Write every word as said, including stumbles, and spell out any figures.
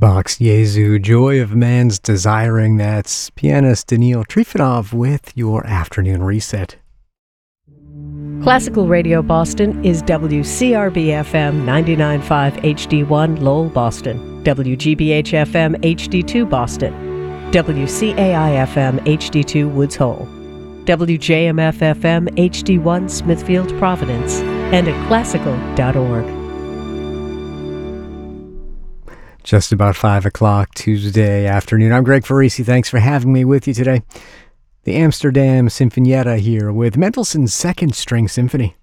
Bach's Jesu, Joy of Man's Desiring. That's pianist Daniil Trifonov with your afternoon reset. Classical Radio Boston is W C R B F M ninety-nine point five H D one Lowell, Boston, W G B H F M H D two Boston, W C A I F M H D two Woods Hole, W J M F F M H D one Smithfield, Providence, and at classical dot org. Just about five o'clock Tuesday afternoon. I'm Greg Farisi. Thanks for having me with you today. The Amsterdam Sinfonietta here with Mendelssohn's Second String Symphony.